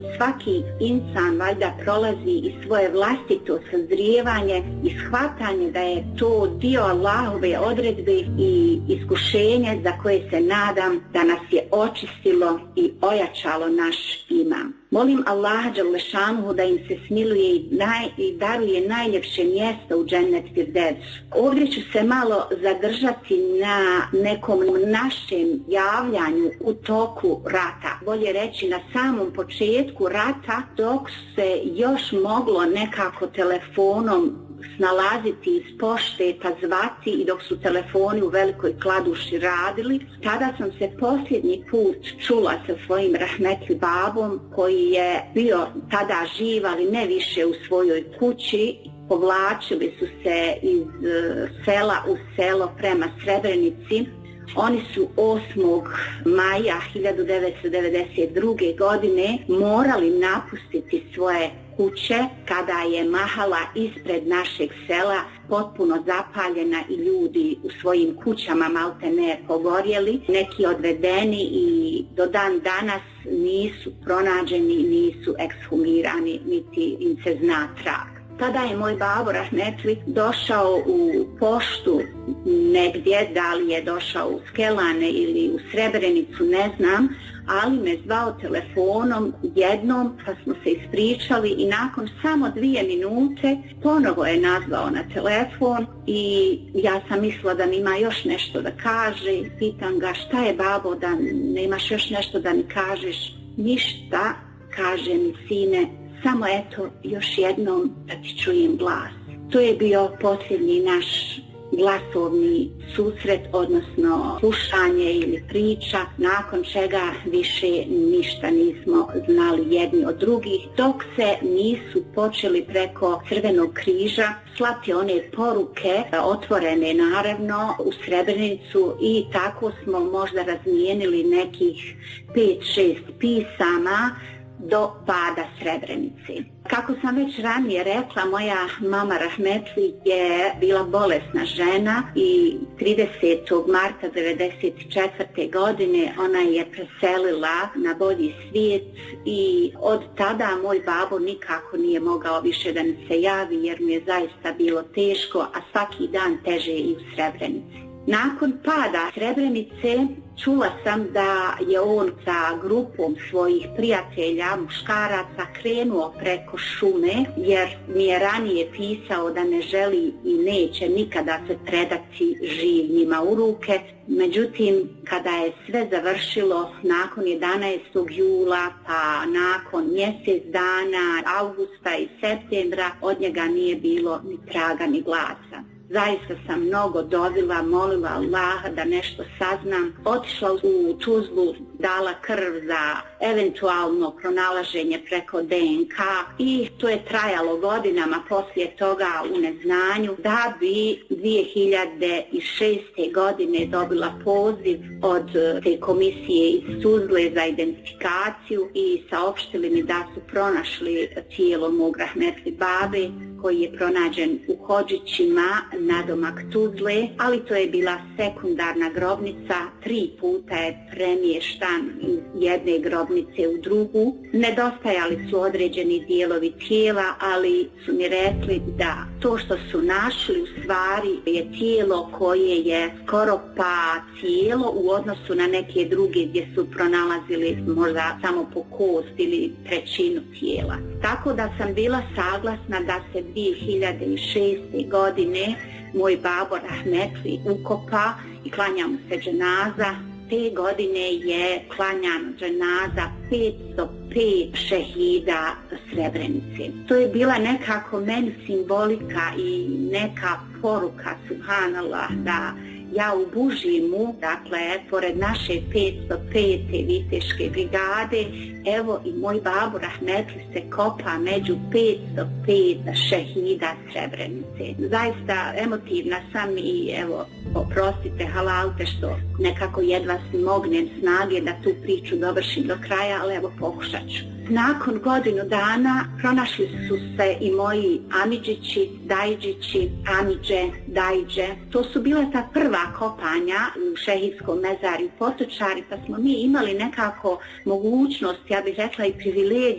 Svaki insan valjda prolazi i svoje vlastito sazrijevanje i shvatanje da je to dio Allahove odredbe i iskušenje za koje se nadam da nas je očistilo i ojačalo naš iman. Molim Allaha dželle da im se smiluje i daruje najljepše mjesto u džennet Firdevs. Ovdje ću se malo zadržati na nekom našem javljanju u toku rata. Bolje reći na samom početku rata, dok se još moglo nekako telefonom snalaziti iz pošte pa zvati i dok su telefoni u Velikoj Kladuši radili. Tada sam se posljednji put čula sa svojim rahmetli babom koji je bio tada živ, ali ne više u svojoj kući. Povlačili su se iz sela u selo prema Srebrenici. Oni su 8. maja 1992. godine morali napustiti svoje kuće kada je mahala ispred našeg sela potpuno zapaljena i ljudi u svojim kućama maltene pogorjeli. Neki odvedeni i do dan danas nisu pronađeni, nisu ekshumirani, niti im se zna trag. Tada je moj babo rahmetli došao u poštu negdje, da li je došao u Skelane ili u Srebrenicu, ne znam, ali me zvao telefonom jednom pa smo se ispričali i nakon samo 2 minute ponovo je nazvao na telefon i ja sam mislila da mi ima još nešto da kaže. Pitam ga šta je babo, da nemaš još nešto da mi kažeš? Ništa, kaže mi sine, samo eto još jednom da ti čujem glas. To je bio posljednji naš glasovni susret, odnosno slušanje ili priča, nakon čega više ništa nismo znali jedni od drugih, dok se nisu počeli preko Crvenog križa slati one poruke, otvorene naravno, u Srebrenicu i tako smo možda razmijenili nekih 5-6 pisama do pada Srebrenice. Kako sam već ranije rekla, moja mama rahmetli je bila bolesna žena i 30. marta 1994. godine ona je preselila na bolji svijet i od tada moj babo nikako nije mogao više da mi se javi jer mu je zaista bilo teško, a svaki dan teže i u Srebrenici. Nakon pada Srebrenice čula sam da je on sa grupom svojih prijatelja, muškaraca, krenuo preko šume jer mi je ranije pisao da ne želi i neće nikada se predati živ njima u ruke. Međutim, kada je sve završilo nakon 11. jula pa nakon mjesec dana, avgusta i septembra, od njega nije bilo ni traga ni glasa. Zaista sam mnogo dovila, molila Allaha da nešto saznam. Otišla u Tuzlu, dala krv za eventualno pronalaženje preko DNK i to je trajalo godinama poslije toga u neznanju, da bi 2006. godine dobila poziv od te komisije iz Tuzle za identifikaciju i saopštili mi da su pronašli tijelo mog rahmetli babe koji je pronađen u Hodžićima nadomak Tuzle, ali to je bila sekundarna grobnica, 3 puta je premještan iz jedne grobnice u drugu. Nedostajali su određeni dijelovi tijela, ali su mi rekli da to što su našli u stvari je tijelo koje je skoro pa cijelo u odnosu na neke druge gdje su pronalazili možda samo po kost ili trećinu tijela. Tako da sam bila saglasna da se 2006. godine moj babo rahmetli ukopa i klanja mu se dženaza. Te godine je klanjano dženaza 505 šehida Srebrenice. To je bila nekako meni simbolika i neka poruka, subhanallah, da ja u Bužimu, dakle, pored naše 505. viteške brigade, evo i moj babo rahmetli se kopa među 505 šehida Srebrenice. Zaista emotivna sam i evo, oprostite, halalte što nekako jedva smognem snage da tu priču dovršim do kraja, ali evo pokušat ću. Nakon godinu dana pronašli su se i moji amidžići, dajđići, amidže, dajđe. To su bila ta prva kopanja u šehidskom mezarju Potočari, pa smo mi imali nekako mogućnost, ja bih rekla i privilegiju,